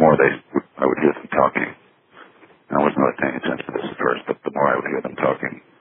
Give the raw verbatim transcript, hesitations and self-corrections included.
more they, I would hear them talking. I wasn't really paying attention to this at first, but the more I would hear them talking,